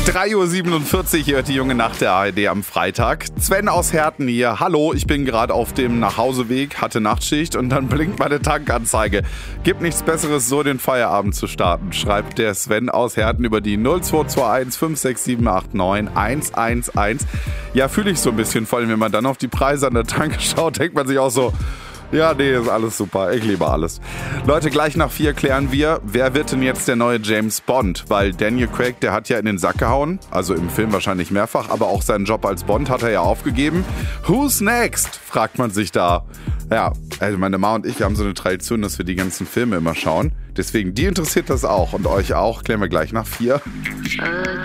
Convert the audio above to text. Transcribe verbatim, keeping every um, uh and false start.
drei Uhr siebenundvierzig hört die junge Nacht der A R D am Freitag. Sven aus Herten hier. Hallo, ich bin gerade auf dem Nachhauseweg, hatte Nachtschicht und dann blinkt meine Tankanzeige. Gibt nichts Besseres, so den Feierabend zu starten, schreibt der Sven aus Herten über die null zwei zwei eins fünf sechs sieben acht neun eins eins eins. Ja, fühle ich so ein bisschen, vor allem wenn man dann auf die Preise an der Tanke schaut, denkt man sich auch so, ja, nee, ist alles super. Ich liebe alles. Leute, gleich nach vier klären wir, wer wird denn jetzt der neue James Bond? Weil Daniel Craig, der hat ja in den Sack gehauen. Also im Film wahrscheinlich mehrfach, aber auch seinen Job als Bond hat er ja aufgegeben. Who's next? Fragt man sich da. Ja, also meine Ma und ich, wir haben so eine Tradition, dass wir die ganzen Filme immer schauen. Deswegen, die interessiert das auch und euch auch. Klären wir gleich nach vier.